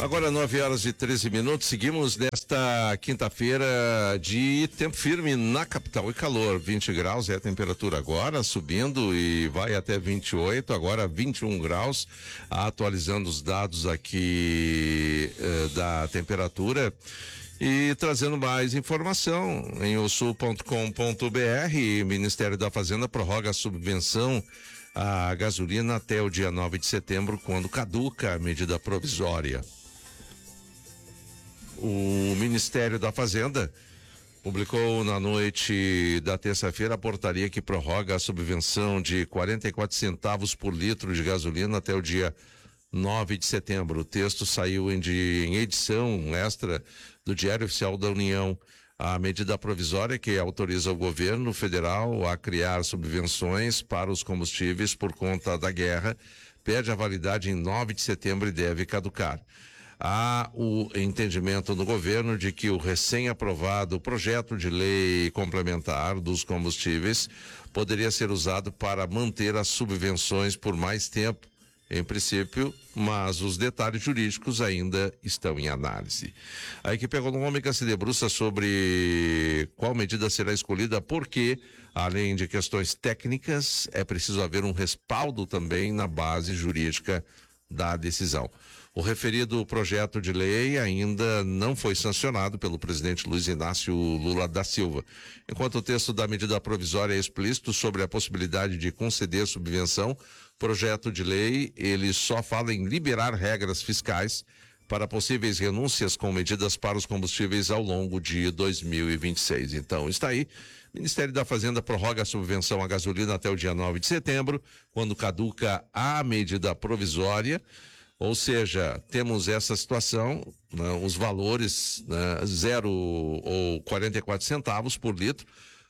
Agora 9h13, seguimos nesta quinta-feira de tempo firme na capital e calor, 20 graus é a temperatura agora, subindo e vai até 28, agora 21 graus, atualizando os dados aqui da temperatura e trazendo mais informação em osul.com.br. Ministério da Fazenda prorroga a subvenção à gasolina até o dia 9 de setembro, quando caduca a medida provisória. O Ministério da Fazenda publicou na noite da terça-feira a portaria que prorroga a subvenção de 44 por litro de gasolina até o dia 9 de setembro. O texto saiu em edição extra do Diário Oficial da União. A medida provisória que autoriza o governo federal a criar subvenções para os combustíveis por conta da guerra perde a validade em 9 de setembro e deve caducar. Há o entendimento do governo de que o recém-aprovado projeto de lei complementar dos combustíveis poderia ser usado para manter as subvenções por mais tempo, em princípio, mas os detalhes jurídicos ainda estão em análise. A equipe econômica se debruça sobre qual medida será escolhida, porque, além de questões técnicas, é preciso haver um respaldo também na base jurídica da decisão. O referido projeto de lei ainda não foi sancionado pelo presidente Luiz Inácio Lula da Silva. Enquanto o texto da medida provisória é explícito sobre a possibilidade de conceder subvenção, projeto de lei, ele só fala em liberar regras fiscais para possíveis renúncias com medidas para os combustíveis ao longo de 2026. Então, está aí. Ministério da Fazenda prorroga a subvenção à gasolina até o dia 9 de setembro, quando caduca a medida provisória. Ou seja, temos essa situação, né, os valores, né, 0 ou 44 centavos por litro.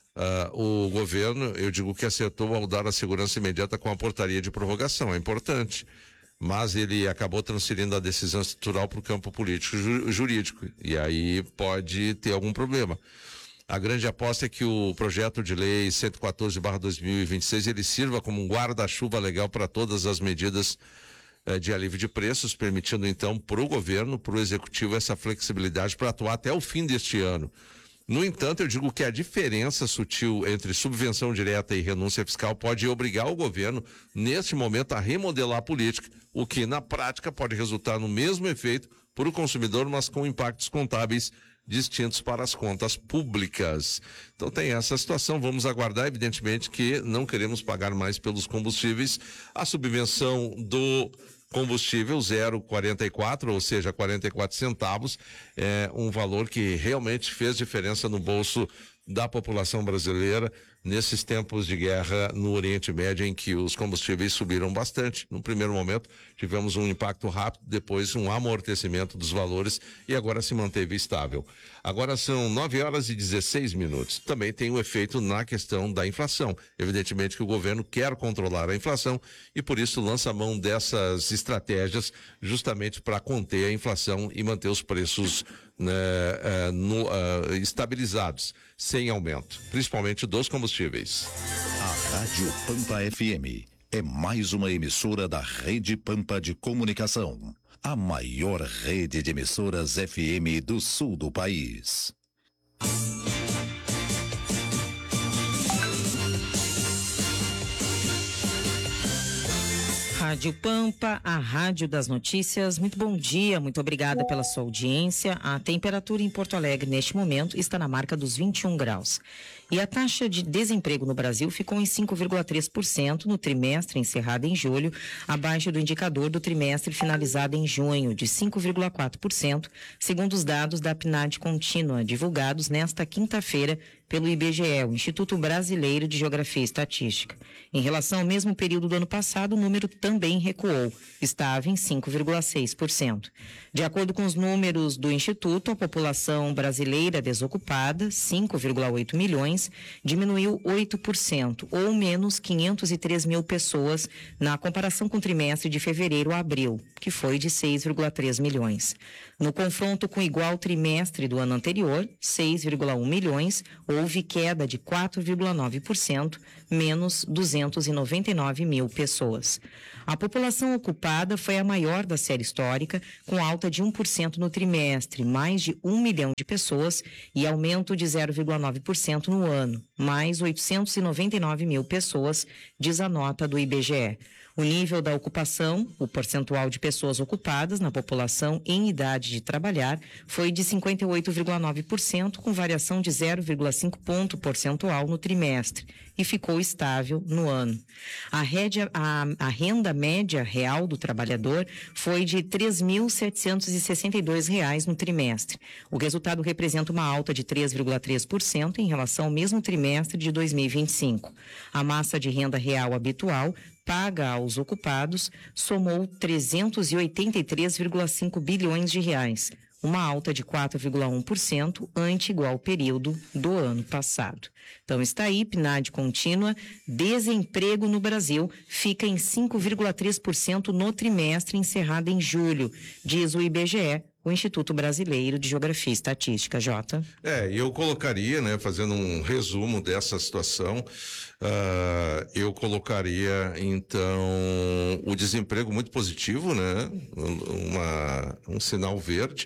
O governo, eu digo que acertou ao dar a segurança imediata com a portaria de prorrogação, é importante. Mas ele acabou transferindo a decisão estrutural para o campo político jurídico, e aí pode ter algum problema. A grande aposta é que o projeto de lei 114/2026 ele sirva como um guarda-chuva legal para todas as medidas de alívio de preços, permitindo então para o governo, para o executivo, essa flexibilidade para atuar até o fim deste ano. No entanto, eu digo que a diferença sutil entre subvenção direta e renúncia fiscal pode obrigar o governo, neste momento, a remodelar a política, o que na prática pode resultar no mesmo efeito para o consumidor, mas com impactos contábeis distintos para as contas públicas. Então tem essa situação, vamos aguardar, evidentemente que não queremos pagar mais pelos combustíveis. A subvenção do combustível 0,44, ou seja, 44 centavos, é um valor que realmente fez diferença no bolso da população brasileira nesses tempos de guerra no Oriente Médio, em que os combustíveis subiram bastante. No primeiro momento tivemos um impacto rápido, depois um amortecimento dos valores e agora se manteve estável. Agora são 9h16. Também tem um efeito na questão da inflação. Evidentemente que o governo quer controlar a inflação e por isso lança a mão dessas estratégias justamente para conter a inflação e manter os preços estabilizados, sem aumento, principalmente dos combustíveis. A Rádio Pampa FM é mais uma emissora da Rede Pampa de Comunicação, a maior rede de emissoras FM do sul do país. Rádio Pampa, a rádio das notícias. Muito bom dia, muito obrigada pela sua audiência. A temperatura em Porto Alegre neste momento está na marca dos 21 graus. E a taxa de desemprego no Brasil ficou em 5,3% no trimestre encerrado em julho, abaixo do indicador do trimestre finalizado em junho, de 5,4%, segundo os dados da PNAD contínua, divulgados nesta quinta-feira pelo IBGE, o Instituto Brasileiro de Geografia e Estatística. Em relação ao mesmo período do ano passado, o número também recuou, estava em 5,6%. De acordo com os números do Instituto, a população brasileira desocupada, 5,8 milhões, diminuiu 8%, ou menos 503 mil pessoas, na comparação com o trimestre de fevereiro a abril. que foi de 6,3 milhões. No confronto com o igual trimestre do ano anterior, 6,1 milhões, houve queda de 4,9%, menos 299 mil pessoas. A população ocupada foi a maior da série histórica, com alta de 1% no trimestre, mais de 1 milhão de pessoas, e aumento de 0,9% no ano, mais 899 mil pessoas, diz a nota do IBGE. O nível da ocupação, o percentual de pessoas ocupadas na população em idade de trabalhar, foi de 58,9%, com variação de 0,5 ponto percentual no trimestre, e ficou estável no ano. A renda média real do trabalhador foi de R$ 3.762 no trimestre. O resultado representa uma alta de 3,3% em relação ao mesmo trimestre de 2025. A massa de renda real habitual paga aos ocupados somou 383,5 bilhões de reais, uma alta de 4,1% ante igual período do ano passado. Então está aí, PNAD contínua, desemprego no Brasil fica em 5,3% no trimestre encerrado em julho, diz o IBGE, o Instituto Brasileiro de Geografia e Estatística, Jota. Eu colocaria, né, fazendo um resumo dessa situação, eu colocaria, então, o desemprego muito positivo, né, um sinal verde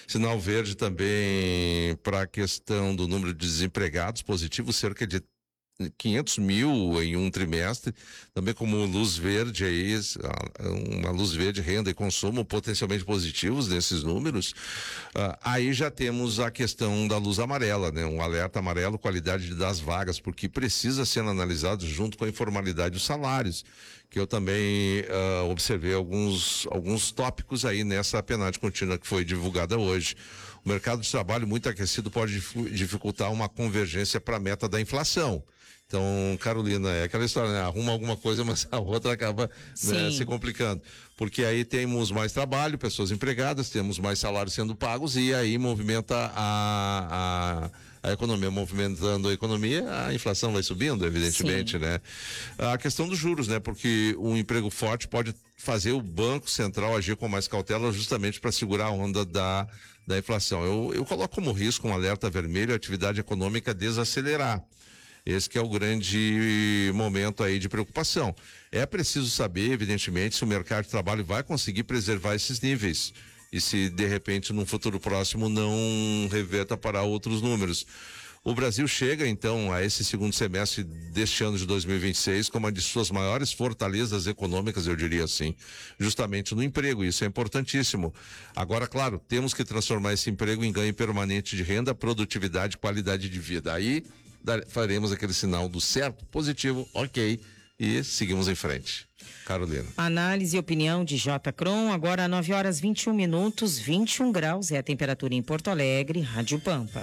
também para a questão do número de desempregados positivo, cerca de 500 mil em um trimestre, também como luz verde aí, uma luz verde, renda e consumo potencialmente positivos nesses números. Aí já temos a questão da luz amarela, né? Um alerta amarelo, qualidade das vagas, porque precisa ser analisado junto com a informalidade dos salários, que eu também observei alguns tópicos aí nessa PNAD contínua que foi divulgada hoje. O mercado de trabalho muito aquecido pode dificultar uma convergência para a meta da inflação. Então, Carolina, é aquela história, né? Arruma alguma coisa, mas a outra acaba, né, se complicando. Porque aí temos mais trabalho, pessoas empregadas, temos mais salários sendo pagos e aí movimenta a economia. Movimentando a economia, a inflação vai subindo, evidentemente, né? A questão dos juros, né? Porque um emprego forte pode fazer o Banco Central agir com mais cautela justamente para segurar a onda da inflação. Eu coloco como risco um alerta vermelho, a atividade econômica desacelerar. Esse que é o grande momento aí de preocupação. É preciso saber, evidentemente, se o mercado de trabalho vai conseguir preservar esses níveis e se, de repente, num futuro próximo não reverta para outros números. O Brasil chega, então, a esse segundo semestre deste ano de 2026 como uma de suas maiores fortalezas econômicas, eu diria assim, justamente no emprego. Isso é importantíssimo. Agora, claro, temos que transformar esse emprego em ganho permanente de renda, produtividade, qualidade de vida. Aí faremos aquele sinal do certo, positivo, ok, e seguimos em frente. Carolina. Análise e opinião de J. Cron, agora 9h21, 21 graus é a temperatura em Porto Alegre, Rádio Pampa.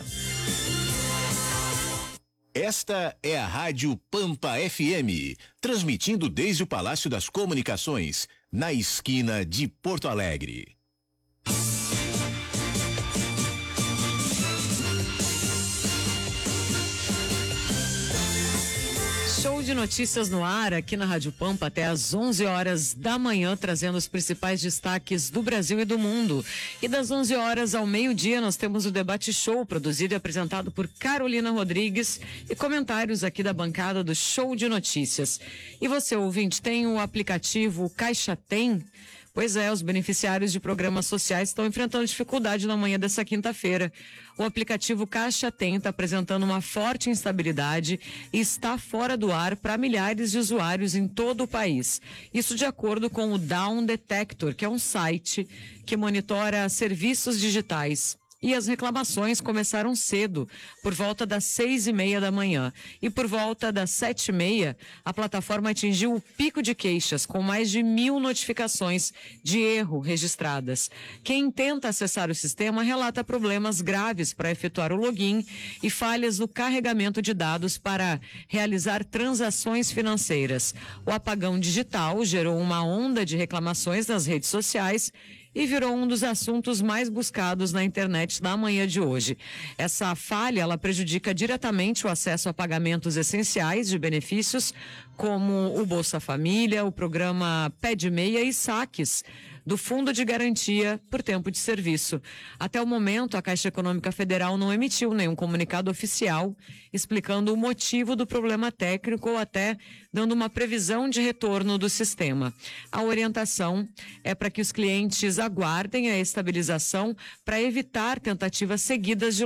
Esta é a Rádio Pampa FM, transmitindo desde o Palácio das Comunicações, na esquina de Porto Alegre. Show de notícias no ar aqui na Rádio Pampa até às 11 horas da manhã, trazendo os principais destaques do Brasil e do mundo. E das 11 horas ao meio-dia nós temos o Debate Show, produzido e apresentado por Carolina Rodrigues, e comentários aqui da bancada do Show de Notícias. E você, ouvinte, tem o aplicativo Caixa Tem? Pois é, os beneficiários de programas sociais estão enfrentando dificuldade na manhã dessa quinta-feira. O aplicativo Caixa Tem está apresentando uma forte instabilidade e está fora do ar para milhares de usuários em todo o país. Isso de acordo com o Down Detector, que é um site que monitora serviços digitais. E as reclamações começaram cedo, por volta das 6h30 da manhã. E por volta das 7h30, a plataforma atingiu o pico de queixas, com mais de 1.000 notificações de erro registradas. Quem tenta acessar o sistema relata problemas graves para efetuar o login e falhas no carregamento de dados para realizar transações financeiras. O apagão digital gerou uma onda de reclamações nas redes sociais e virou um dos assuntos mais buscados na internet na manhã de hoje. Essa falha, ela prejudica diretamente o acesso a pagamentos essenciais de benefícios, como o Bolsa Família, o programa Pé de Meia e saques do Fundo de Garantia por Tempo de Serviço. Até o momento, a Caixa Econômica Federal não emitiu nenhum comunicado oficial explicando o motivo do problema técnico ou até dando uma previsão de retorno do sistema. A orientação é para que os clientes aguardem a estabilização para evitar tentativas seguidas de